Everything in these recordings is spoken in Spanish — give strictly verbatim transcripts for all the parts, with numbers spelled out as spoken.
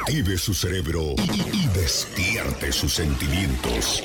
Active su cerebro y, y despierte sus sentimientos.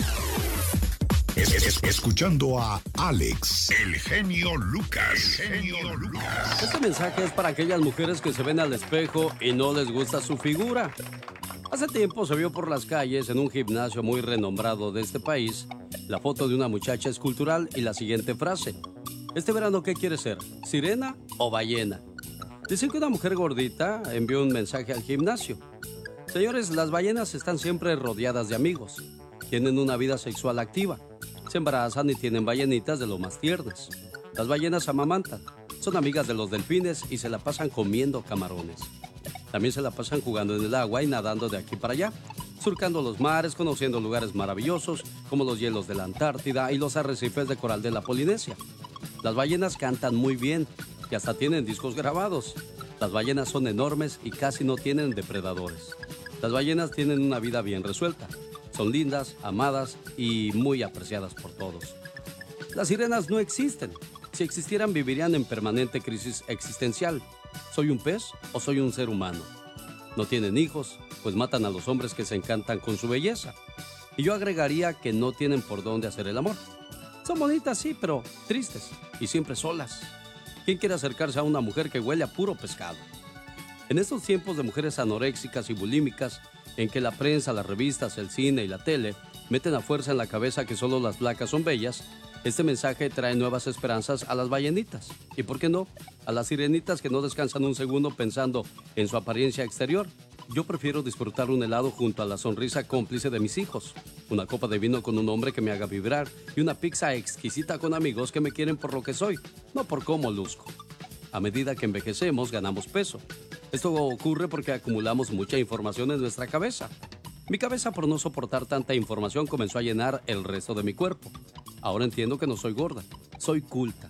Es, es, escuchando a Alex, el genio Lucas. El genio Lucas. Este mensaje es para aquellas mujeres que se ven al espejo y no les gusta su figura. Hace tiempo se vio por las calles en un gimnasio muy renombrado de este país la foto de una muchacha escultural y la siguiente frase: ¿este verano qué quiere ser? ¿Sirena o ballena? Dicen que una mujer gordita envió un mensaje al gimnasio. Señores, las ballenas están siempre rodeadas de amigos. Tienen una vida sexual activa. Se embarazan y tienen ballenitas de lo más tiernas. Las ballenas amamantan. Son amigas de los delfines y se la pasan comiendo camarones. También se la pasan jugando en el agua y nadando de aquí para allá, surcando los mares, conociendo lugares maravillosos como los hielos de la Antártida y los arrecifes de coral de la Polinesia. Las ballenas cantan muy bien y hasta tienen discos grabados. Las ballenas son enormes y casi no tienen depredadores. Las ballenas tienen una vida bien resuelta. Son lindas, amadas y muy apreciadas por todos. Las sirenas no existen. Si existieran, vivirían en permanente crisis existencial. ¿Soy un pez o soy un ser humano? No tienen hijos, pues matan a los hombres que se encantan con su belleza. Y yo agregaría que no tienen por dónde hacer el amor. Son bonitas, sí, pero tristes y siempre solas. ¿Quién quiere acercarse a una mujer que huele a puro pescado? En estos tiempos de mujeres anoréxicas y bulímicas, en que la prensa, las revistas, el cine y la tele meten a fuerza en la cabeza que solo las flacas son bellas, este mensaje trae nuevas esperanzas a las ballenitas. ¿Y por qué no? A las sirenitas que no descansan un segundo pensando en su apariencia exterior. Yo prefiero disfrutar un helado junto a la sonrisa cómplice de mis hijos, una copa de vino con un hombre que me haga vibrar y una pizza exquisita con amigos que me quieren por lo que soy, no por cómo luzco. A medida que envejecemos, ganamos peso. Esto ocurre porque acumulamos mucha información en nuestra cabeza. Mi cabeza, por no soportar tanta información, comenzó a llenar el resto de mi cuerpo. Ahora entiendo que no soy gorda, soy culta.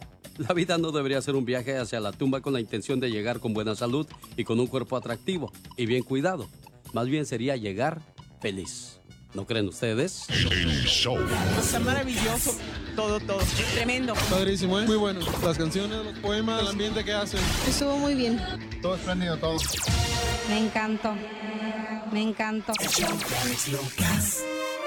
La vida no debería ser un viaje hacia la tumba con la intención de llegar con buena salud y con un cuerpo atractivo y bien cuidado. Más bien sería llegar feliz. ¿No creen ustedes? El show. Está maravilloso. Todo, todo. Tremendo. Padrísimo, ¿eh? Muy bueno. Las canciones, los poemas, el ambiente que hacen. Estuvo muy bien. Todo espléndido, todo. Me encantó. Me encantó. El show de Alex Lucas.